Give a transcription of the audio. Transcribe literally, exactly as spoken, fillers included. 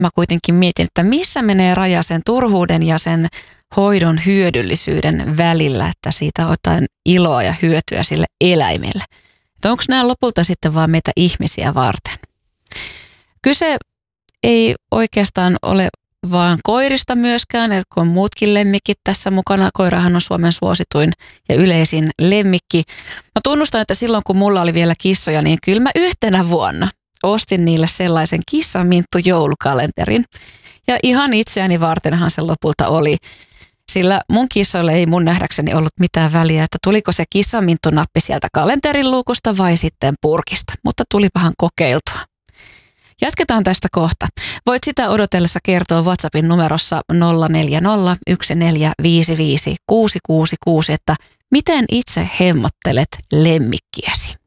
mä kuitenkin mietin, että missä menee raja sen turhuuden ja sen hoidon hyödyllisyyden välillä, että siitä on jotain iloa ja hyötyä sille eläimelle. Että onko nämä lopulta sitten vaan meitä ihmisiä varten? Kyse ei oikeastaan ole vaan koirista myöskään, että kun on muutkin lemmikit tässä mukana. Koirahan on Suomen suosituin ja yleisin lemmikki. Mä tunnustan, että silloin kun mulla oli vielä kissoja, niin kyllä mä yhtenä vuonna ostin niille sellaisen kissaminttu joulukalenterin. Ja ihan itseäni vartenhan se lopulta oli. Sillä mun kissoille ei mun nähdäkseni ollut mitään väliä, että tuliko se kissaminttunappi sieltä kalenterin luukusta vai sitten purkista. Mutta tulipahan kokeiltua. Jatketaan tästä kohta. Voit sitä odotellessa kertoa WhatsAppin numerossa nolla neljä nolla yksi neljä viisi viisi kuusi kuusi kuusi, että miten itse hemmottelet lemmikkiäsi.